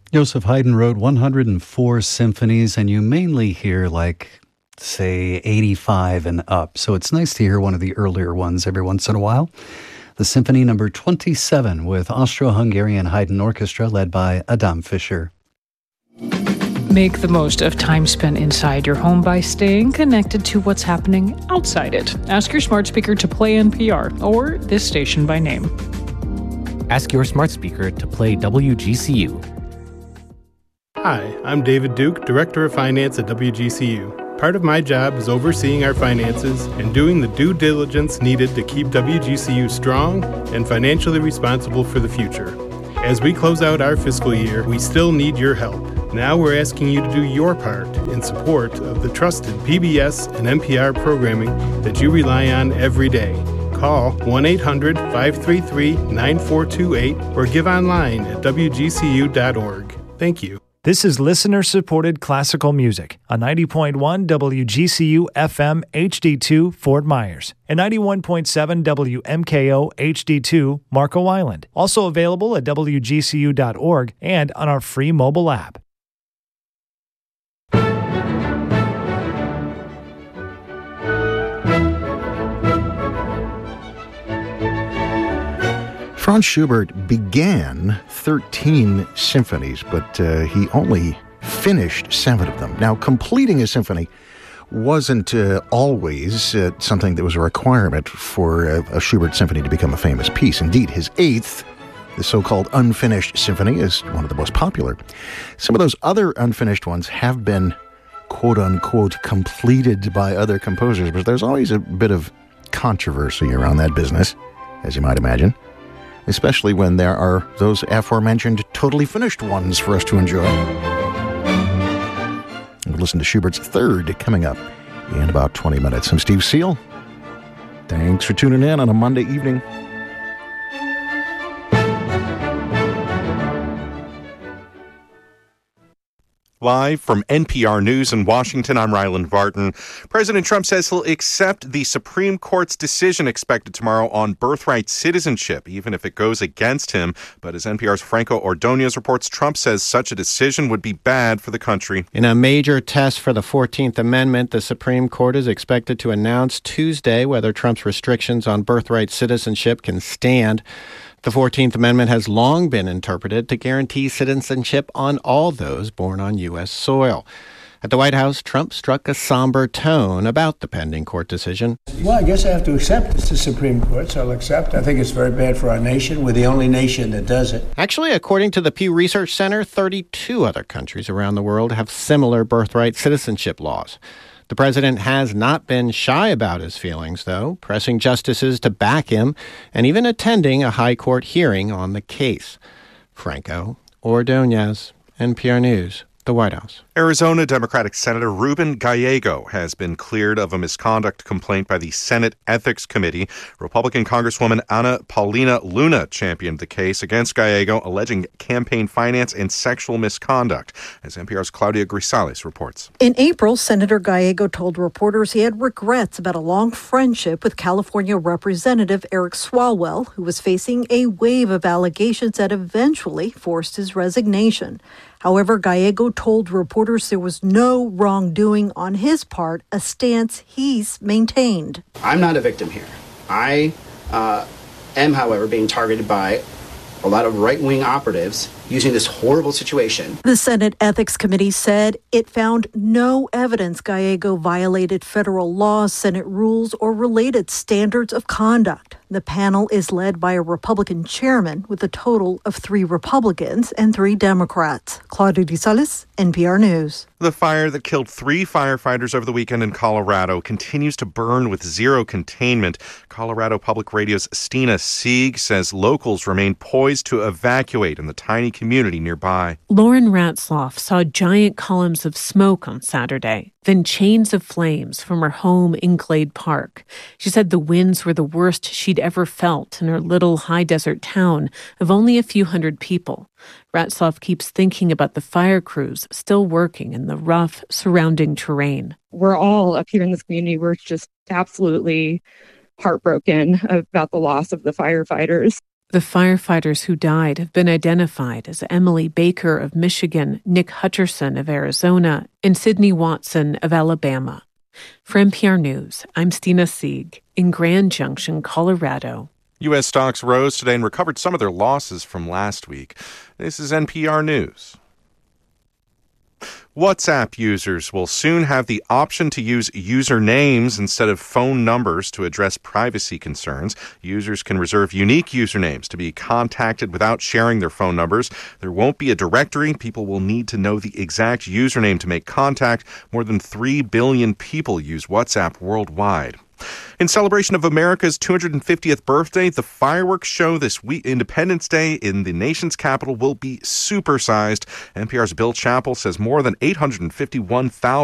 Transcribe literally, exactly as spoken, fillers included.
Joseph Haydn wrote one hundred four symphonies, and you mainly hear like, say, eighty-five and up. So it's nice to hear one of the earlier ones every once in a while. The Symphony Number twenty-seven with Austro-Hungarian Haydn Orchestra led by Adam Fischer. Make the most of time spent inside your home by staying connected to what's happening outside it. Ask your smart speaker to play N P R or this station by name. Ask your smart speaker to play W G C U. Hi, I'm David Duke, Director of Finance at W G C U. Part of my job is overseeing our finances and doing the due diligence needed to keep W G C U strong and financially responsible for the future. As we close out our fiscal year, we still need your help. Now we're asking you to do your part in support of the trusted P B S and N P R programming that you rely on every day. Call one eight hundred five three three nine four two eight or give online at w g c u dot org. Thank you. This is listener-supported classical music on ninety point one W G C U F M H D two Fort Myers and ninety-one point seven W M K O H D two Marco Island. Also available at w g c u dot org and on our free mobile app. Franz Schubert began thirteen symphonies, but uh, he only finished seven of them. Now, completing a symphony wasn't uh, always uh, something that was a requirement for a, a Schubert symphony to become a famous piece. Indeed, his eighth, the so-called unfinished symphony, is one of the most popular. Some of those other unfinished ones have been, quote-unquote, completed by other composers, but there's always a bit of controversy around that business, as you might imagine, especially when there are those aforementioned totally finished ones for us to enjoy. We'll listen to Schubert's third coming up in about twenty minutes. I'm Steve Seal. Thanks for tuning in on a Monday evening. Live from N P R News in Washington, I'm Ryland Vartan. President Trump says he'll accept the Supreme Court's decision expected tomorrow on birthright citizenship, even if it goes against him. But as N P R's Franco Ordonez reports, Trump says such a decision would be bad for the country. In a major test for the fourteenth Amendment, the Supreme Court is expected to announce Tuesday whether Trump's restrictions on birthright citizenship can stand. The fourteenth Amendment has long been interpreted to guarantee citizenship on all those born on U S soil. At the White House, Trump struck a somber tone about the pending court decision. Well, I guess I have to accept it's the Supreme Court, so I'll accept. I think it's very bad for our nation. We're the only nation that does it. Actually, according to the Pew Research Center, thirty-two other countries around the world have similar birthright citizenship laws. The president has not been shy about his feelings, though, pressing justices to back him and even attending a high court hearing on the case. Franco Ordonez, N P R News, the White House. Arizona Democratic Senator Ruben Gallego has been cleared of a misconduct complaint by the Senate Ethics Committee. Republican Congresswoman Ana Paulina Luna championed the case against Gallego, alleging campaign finance and sexual misconduct, as N P R's Claudia Grisales reports. In April, Senator Gallego told reporters he had regrets about a long friendship with California Representative Eric Swalwell, who was facing a wave of allegations that eventually forced his resignation. However, Gallego told reporters there was no wrongdoing on his part, a stance he's maintained. I'm not a victim here. I uh, am, however, being targeted by a lot of right-wing operatives using this horrible situation. The Senate Ethics Committee said it found no evidence Gallego violated federal laws, Senate rules, or related standards of conduct. The panel is led by a Republican chairman with a total of three Republicans and three Democrats. Claudia Grisales, N P R News. The fire that killed three firefighters over the weekend in Colorado continues to burn with zero containment. Colorado Public Radio's Stina Sieg says locals remain poised to evacuate in the tiny community nearby. Lauren Ratzloff saw giant columns of smoke on Saturday, then chains of flames from her home in Glade Park. She said the winds were the worst she'd ever felt in her little high-desert town of only a few hundred people. Ratzloff keeps thinking about the fire crews still working in the rough surrounding terrain. We're all up here in this community. We're just absolutely heartbroken about the loss of the firefighters. The firefighters who died have been identified as Emily Baker of Michigan, Nick Hutcherson of Arizona, and Sydney Watson of Alabama. For N P R News, I'm Stina Sieg in Grand Junction, Colorado. U S stocks rose today and recovered some of their losses from last week. This is N P R News. WhatsApp users will soon have the option to use usernames instead of phone numbers to address privacy concerns. Users can reserve unique usernames to be contacted without sharing their phone numbers. There won't be a directory. People will need to know the exact username to make contact. More than three billion people use WhatsApp worldwide. In celebration of America's two hundred fiftieth birthday, the fireworks show this week, Independence Day in the nation's capital, will be supersized. N P R's Bill Chappell says more than eight hundred fifty-one thousand